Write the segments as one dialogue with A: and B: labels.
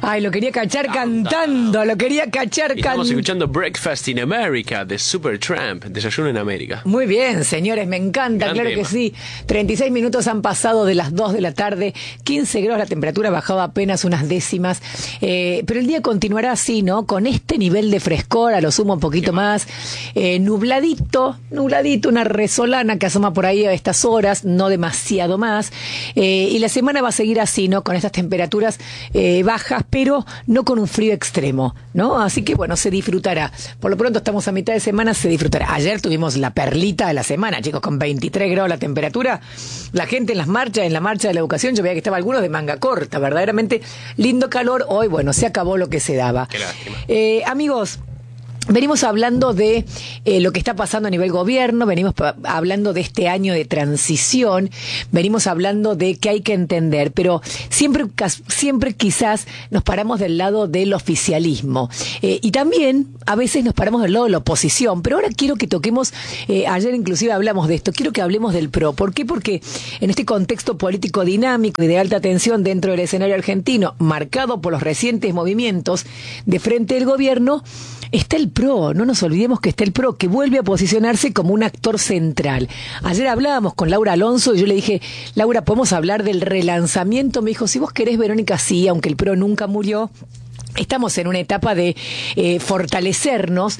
A: Ay, lo quería cachar cantando, lo quería cachar cantando.
B: Estamos escuchando Breakfast in America de Supertramp, Desayuno en América.
A: Muy bien, señores, me encanta,
B: Gran
A: claro
B: tema.
A: que sí. 36 minutos han pasado de las 2 de la tarde, 15 grados, la temperatura ha bajado apenas unas décimas, pero el día continuará así, ¿no? Con este nivel de frescor, a lo sumo un poquito más, nubladito, una resolana que asoma por ahí a estas horas, no demasiado más, y la semana va a seguir así, ¿no? Con estas temperaturas bajas, pero no con un frío extremo, ¿no? Así que bueno, se disfrutará. Por lo pronto estamos a mitad de semana, se disfrutará. Ayer tuvimos la perlita de la semana, chicos, con 23 grados la temperatura. La gente en las marchas, en la marcha de la educación, yo veía que estaba algunos de manga corta, verdaderamente lindo calor. Hoy, bueno, se acabó lo que se daba.
B: Qué lástima.
A: Amigos, venimos hablando de lo que está pasando a nivel gobierno, venimos hablando de este año de transición, venimos hablando de que hay que entender, pero siempre quizás nos paramos del lado del oficialismo y también a veces nos paramos del lado de la oposición, pero ahora quiero que toquemos, ayer inclusive hablamos de esto, quiero que hablemos del PRO. ¿Por qué? Porque en este contexto político dinámico y de alta tensión dentro del escenario argentino, marcado por los recientes movimientos de frente del gobierno, está el PRO, no nos olvidemos que está el PRO, que vuelve a posicionarse como un actor central. Ayer hablábamos con Laura Alonso y yo le dije, Laura, ¿podemos hablar del relanzamiento? Me dijo, si vos querés, Verónica, sí, aunque el PRO nunca murió. Estamos en una etapa de fortalecernos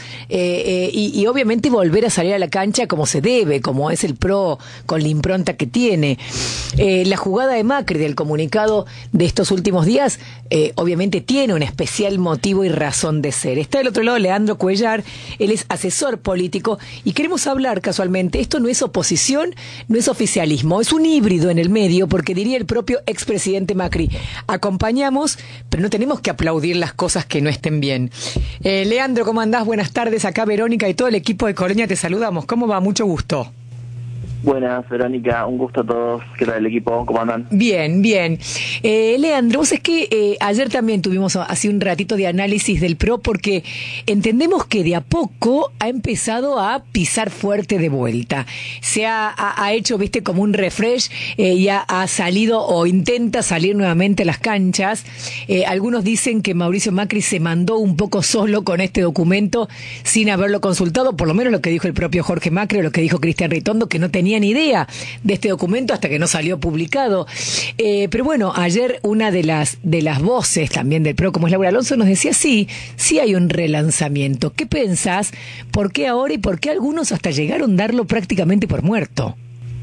A: y obviamente volver a salir a la cancha como se debe, como es el PRO con la impronta que tiene. La jugada de Macri del comunicado de estos últimos días obviamente tiene un especial motivo y razón de ser. Está del otro lado Leandro Cuellar, él es asesor político y queremos hablar casualmente, esto no es oposición, no es oficialismo, es un híbrido en el medio, porque diría el propio expresidente Macri, acompañamos, pero no tenemos que aplaudir las cosas que no estén bien. Leandro, ¿cómo andás? Buenas tardes, acá Verónica y todo el equipo de Colonia te saludamos. ¿Cómo va? Mucho gusto.
C: Buenas, Verónica, un gusto a todos. ¿Qué tal el equipo? ¿Cómo andan?
A: Bien, bien. Leandro, vos es que ayer también tuvimos así un ratito de análisis del PRO porque entendemos que de a poco ha empezado a pisar fuerte de vuelta. Se ha hecho, viste, como un refresh y ha salido o intenta salir nuevamente a las canchas. Algunos dicen que Mauricio Macri se mandó un poco solo con este documento sin haberlo consultado, por lo menos lo que dijo el propio Jorge Macri o lo que dijo Cristian Ritondo, que no tenía ni idea de este documento hasta que no salió publicado. Pero bueno, ayer una de las voces también del PRO, como es Laura Alonso, nos decía sí hay un relanzamiento. ¿Qué pensás? ¿Por qué ahora y por qué algunos hasta llegaron a darlo prácticamente por muerto?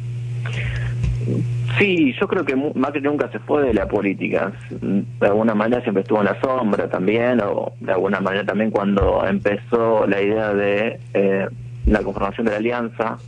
C: Sí, yo creo que Macri nunca se fue de la política. De alguna manera siempre estuvo en la sombra también, o de alguna manera también cuando empezó la idea de la conformación de la alianza.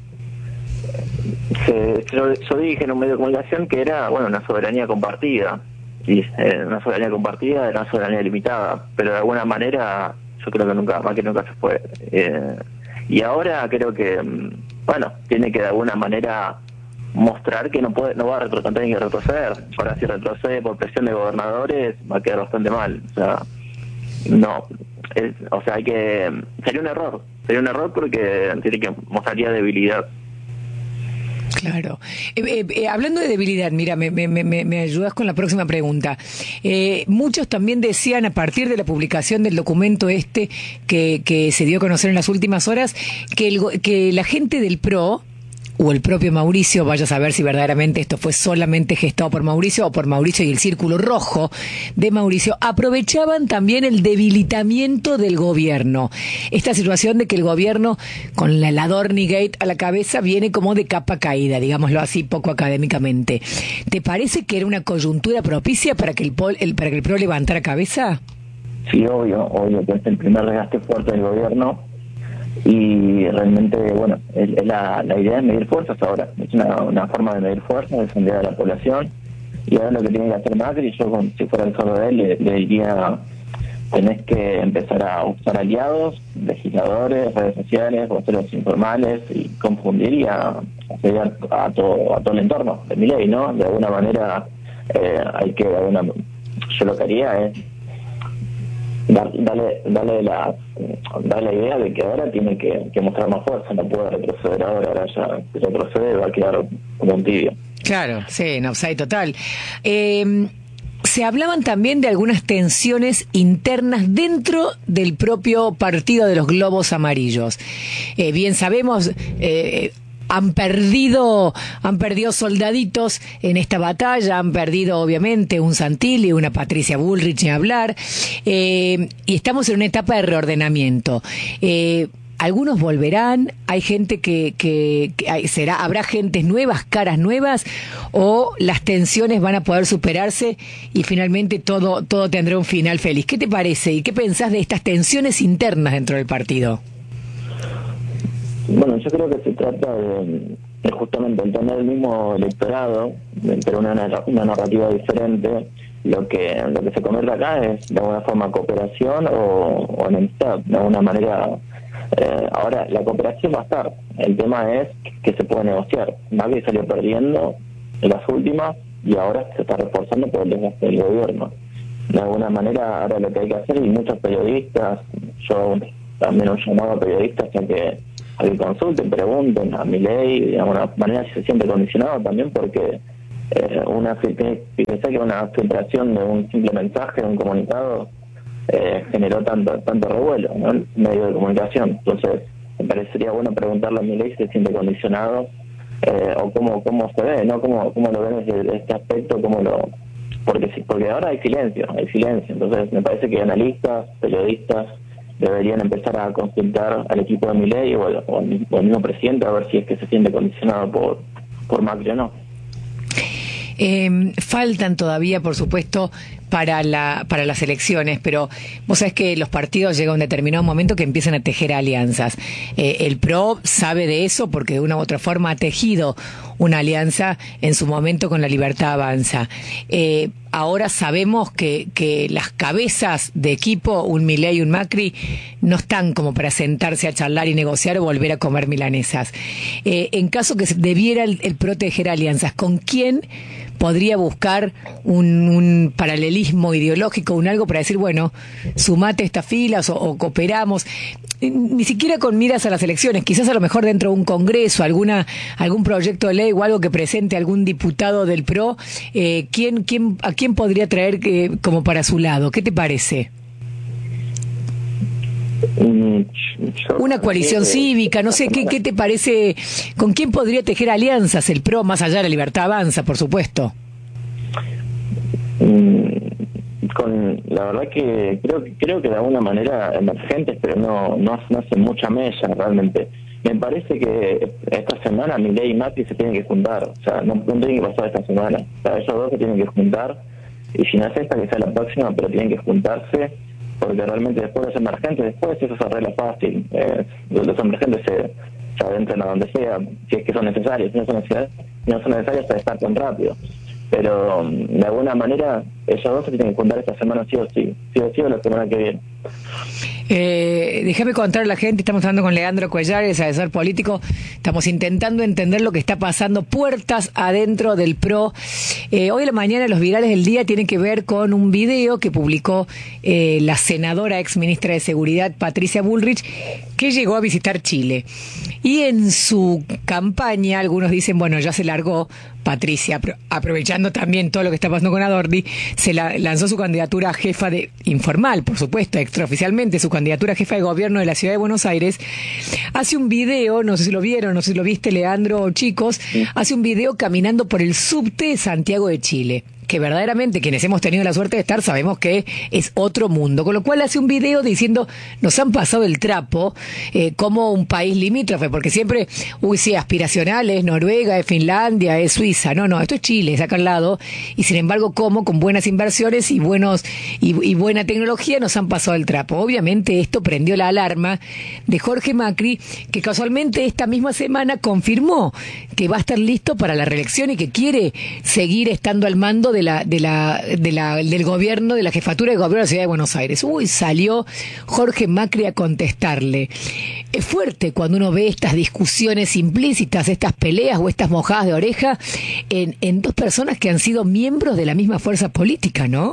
C: Yo dije en un medio de comunicación que era, bueno, una soberanía compartida, y una soberanía compartida era una soberanía limitada, pero de alguna manera yo creo que Macri nunca se fue. Y ahora creo que, bueno, tiene que de alguna manera mostrar que no va a tiene que retroceder. Ahora si retrocede por presión de gobernadores va a quedar bastante mal. O sea, no, sería un error porque tiene que mostraría debilidad.
A: Claro. Hablando de debilidad, mira, me ayudas con la próxima pregunta. Muchos también decían, a partir de la publicación del documento que se dio a conocer en las últimas horas, que la gente del PRO, o el propio Mauricio, vaya a saber si verdaderamente esto fue solamente gestado por Mauricio o por Mauricio y el círculo rojo de Mauricio, aprovechaban también el debilitamiento del gobierno. Esta situación de que el gobierno, con la Dornigate a la cabeza, viene como de capa caída, digámoslo así poco académicamente. ¿Te parece que era una coyuntura propicia para que el PRO levantara cabeza?
C: Sí, obvio que es el primer desgaste fuerte del gobierno. Y realmente, bueno, la idea es medir fuerzas ahora. Es una forma de medir fuerzas, de sondear a la población. Y ahora lo que tiene que hacer Macri, yo si fuera el solo de él, le diría, tenés que empezar a usar aliados, legisladores, redes sociales, voceros informales, y confundir y a pegar a todo el entorno de Milei, ¿no? De alguna manera, yo lo que haría es darle la idea de que ahora tiene que mostrar más fuerza, no puede retroceder ahora ya si retrocede va a quedar como un tibio.
A: Claro, sí, en offside total. Se hablaban también de algunas tensiones internas dentro del propio partido de los Globos Amarillos. Bien sabemos, han perdido soldaditos en esta batalla, han perdido obviamente un Santilli, una Patricia Bullrich, ni hablar, y estamos en una etapa de reordenamiento. Algunos volverán, hay gente que habrá gentes nuevas, caras nuevas, o las tensiones van a poder superarse y finalmente todo tendrá un final feliz. ¿Qué te parece y qué pensás de estas tensiones internas dentro del partido?
C: Bueno, yo creo que se trata de justamente el tener el mismo electorado, pero una narrativa diferente. Lo que se convierte acá es de alguna forma cooperación o enemistad, de alguna manera. Ahora, la cooperación va a estar. El tema es que se puede negociar. Macri salió perdiendo en las últimas y ahora se está reforzando por el desgaste del gobierno. De alguna manera, ahora lo que hay que hacer, y muchos periodistas, yo también he llamado a periodistas a que consulten, pregunten a Milei, de alguna manera si se siente condicionado también, porque pensé que una filtración de un simple mensaje, de un comunicado, generó tanto revuelo, ¿no? En medio de comunicación. Entonces me parecería bueno preguntarle a Milei si se siente condicionado, o cómo se ve, ¿no? Cómo lo ven desde este aspecto, porque ahora hay silencio. Entonces me parece que analistas, periodistas deberían empezar a consultar al equipo de Milei o al mismo presidente, a ver si es que se siente condicionado por Macri o no.
A: Faltan todavía, por supuesto, para las elecciones, pero vos sabés que los partidos llegan a un determinado momento que empiezan a tejer alianzas. El PRO sabe de eso porque de una u otra forma ha tejido una alianza en su momento con La Libertad Avanza. Ahora sabemos que las cabezas de equipo, un Milei y un Macri, no están como para sentarse a charlar y negociar o volver a comer milanesas. En caso que debiera el PRO tejer alianzas, ¿con quién podría buscar un paralelismo ideológico, un algo para decir, bueno, sumate a estas filas o cooperamos? Ni siquiera con miras a las elecciones, quizás a lo mejor dentro de un congreso, algún proyecto de ley o algo que presente algún diputado del PRO, ¿a quién podría traer como para su lado? ¿Qué te parece? Una coalición cívica, no sé, ¿qué te parece? ¿Con quién podría tejer alianzas el PRO, más allá de La Libertad Avanza, por supuesto?
C: La verdad que creo que de alguna manera emergentes, pero no hacen mucha mella realmente. Me parece que esta semana Milei y Macri se tienen que juntar, o sea, no tienen que pasar esta semana, o sea, ellos dos se tienen que juntar, y si no es esta, que sea la próxima, pero tienen que juntarse, porque realmente después de los emergentes, después eso se arregla fácil. Los emergentes se adentran a donde sea, si es que son necesarios. Si no son necesarios, se descartan rápido. Pero de alguna manera ellos dos se tienen que juntar esta semana sí o la semana que viene.
A: Déjame contar a la gente, estamos hablando con Leandro Collares, asesor político, estamos intentando entender lo que está pasando puertas adentro del PRO. Hoy a la mañana los virales del día tienen que ver con un video que publicó la senadora ex ministra de Seguridad Patricia Bullrich, que llegó a visitar Chile. Y en su campaña, algunos dicen, bueno, ya se largó Patricia, aprovechando también todo lo que está pasando con Adorni, lanzó su candidatura a jefa informal, por supuesto, extraoficialmente, su candidatura a jefa de gobierno de la Ciudad de Buenos Aires. Hace un video, no sé si lo vieron, no sé si lo viste, Leandro o chicos, hace un video caminando por el subte de Santiago de Chile, que verdaderamente quienes hemos tenido la suerte de estar sabemos que es otro mundo, con lo cual hace un video diciendo, nos han pasado el trapo como un país limítrofe, porque siempre, sí, aspiracional es Noruega, es Finlandia, es Suiza, no, esto es Chile, es acá al lado, y sin embargo como con buenas inversiones y buena tecnología nos han pasado el trapo. Obviamente esto prendió la alarma de Jorge Macri, que casualmente esta misma semana confirmó que va a estar listo para la reelección y que quiere seguir estando al mando del gobierno, de la jefatura de gobierno de la Ciudad de Buenos Aires. Salió Jorge Macri a contestarle. Es fuerte cuando uno ve estas discusiones implícitas, estas peleas o estas mojadas de oreja en dos personas que han sido miembros de la misma fuerza política, ¿no?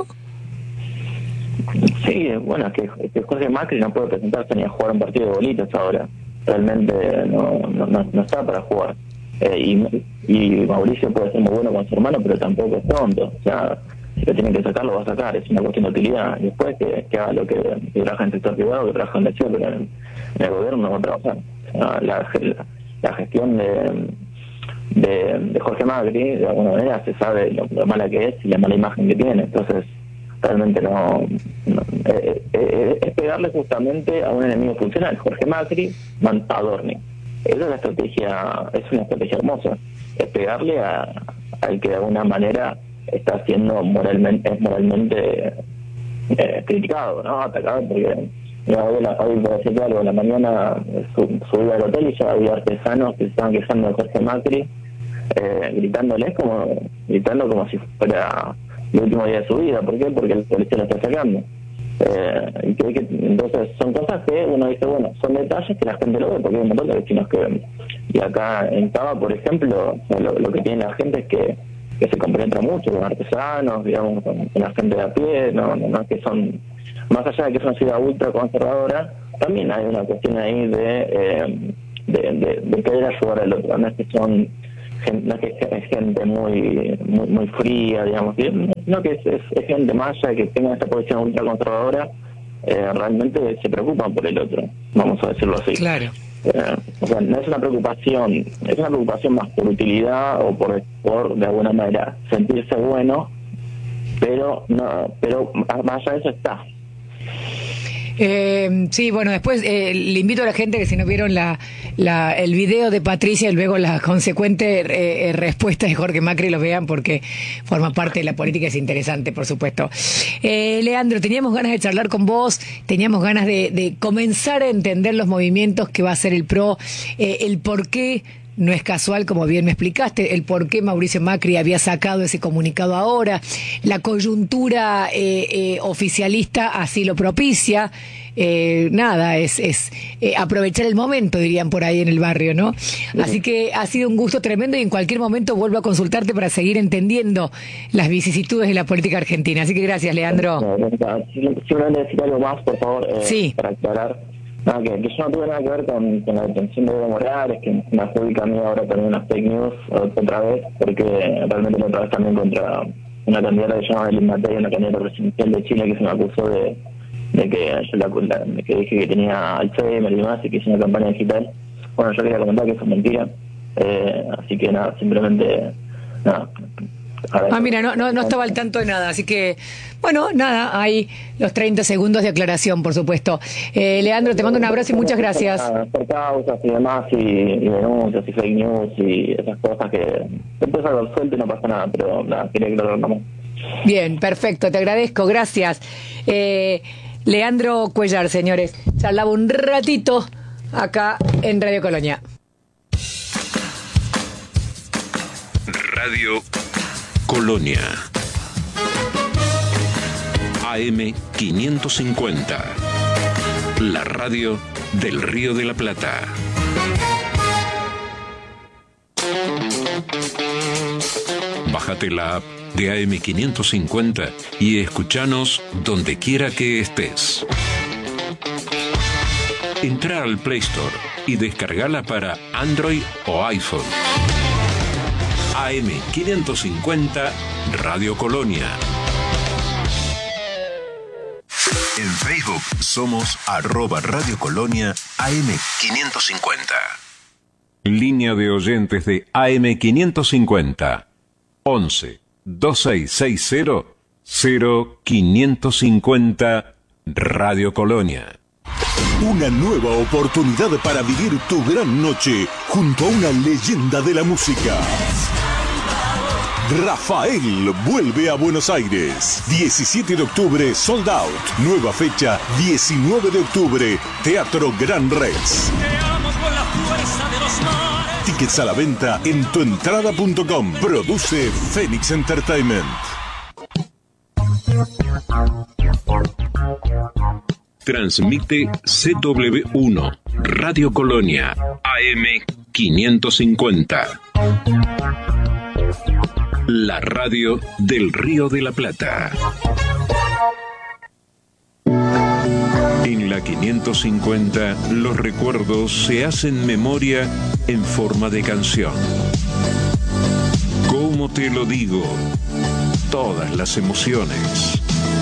C: Sí, bueno, es que Jorge Macri no puede presentarse ni a jugar un partido de bolitas ahora. Realmente no está para jugar. Y Mauricio puede ser muy bueno con su hermano, pero tampoco es tonto. O sea, Si lo tienen que sacar, lo va a sacar. Es una cuestión de utilidad. Y después que haga lo que trabaja en el sector privado, que trabaja en el sector, pero en el gobierno no va a trabajar. O sea, la gestión de Jorge Macri, de alguna manera, se sabe lo mala que es y la mala imagen que tiene. Entonces, realmente es pegarle justamente a un enemigo funcional. Jorge Macri, Adorni. Esa es una estrategia hermosa. Es pegarle al que de alguna manera está siendo moralmente criticado, ¿no? Atacado, porque hoy por decirte algo, en la mañana subí al hotel y ya había artesanos que estaban quejando de Jorge Macri, gritando como si fuera el último día de su vida. ¿Por qué? Porque el policía lo está sacando. Entonces son cosas que uno dice, bueno, son detalles que la gente lo ve, porque hay un montón de vecinos que ven. Y acá en Cava, por ejemplo, lo que tiene la gente es que se compenetra mucho con artesanos, digamos, con la gente de a pie, no que son, más allá de que es una ciudad ultra conservadora, también hay una cuestión ahí de querer ayudar al otro. No es que es gente muy fría, digamos, sino que es gente más allá de que tenga esta posición ultra conservadora, realmente se preocupan por el otro, vamos a decirlo así.
A: Claro.
C: O sea, no es una preocupación, es una preocupación más por utilidad o por de alguna manera sentirse bueno, pero más allá de eso está.
A: Sí, bueno, después le invito a la gente que si no vieron el video de Patricia y luego la consecuente respuesta de Jorge Macri, lo vean porque forma parte de la política, es interesante, por supuesto. Leandro, teníamos ganas de charlar con vos, teníamos ganas de comenzar a entender los movimientos que va a hacer el PRO, el por qué. No es casual, como bien me explicaste, el por qué Mauricio Macri había sacado ese comunicado ahora. La coyuntura oficialista así lo propicia. Es aprovechar el momento, dirían por ahí en el barrio, ¿no? Así que ha sido un gusto tremendo y en cualquier momento vuelvo a consultarte para seguir entendiendo las vicisitudes de la política argentina. Así que gracias, Leandro.
C: Simplemente decir algo más, por favor,
A: sí.
C: Para aclarar. No, que yo no tuve nada que ver con la detención de Evo Morales, que me adjudica a mí ahora también unas fake news otra vez, porque realmente la otra vez también contra una candidata que se llama Elin Matei, una candidata presidencial de Chile, que se me acusó de que dije que tenía Alzheimer y demás, y que hice una campaña digital. Bueno, yo quería comentar que eso es mentira, así que nada, simplemente nada.
A: Mira, no estaba al tanto de nada, así que, bueno, nada, hay los 30 segundos de aclaración, por supuesto. Leandro, te mando un abrazo y muchas gracias.
C: Por causas y demás, y denuncias y fake news y esas cosas que después algo suelto y no pasa nada, pero nada, quería aclararlo más.
A: Bien, perfecto, te agradezco, gracias. Leandro Cuellar, señores, charlaba un ratito acá en Radio Colonia.
D: Radio Colonia AM 550, la radio del Río de la Plata. Bájate la app de AM 550 y escuchanos donde quiera que estés. Entra al Play Store y descargala para Android o iPhone. AM 550 Radio Colonia. En Facebook somos @Radio Colonia AM 550. Línea de oyentes de AM 550 11 2660 0550 Radio Colonia.
E: Una nueva oportunidad para vivir tu gran noche junto a una leyenda de la música. Rafael vuelve a Buenos Aires. 17 de octubre, sold out. Nueva fecha, 19 de octubre, Teatro Gran Rex. Tickets a la venta en tuentrada.com. Produce Phoenix Entertainment.
D: Transmite CW1, Radio Colonia, AM 550. La radio del Río de la Plata. En la 550, los recuerdos se hacen memoria en forma de canción. ¿Cómo te lo digo? todas las emociones.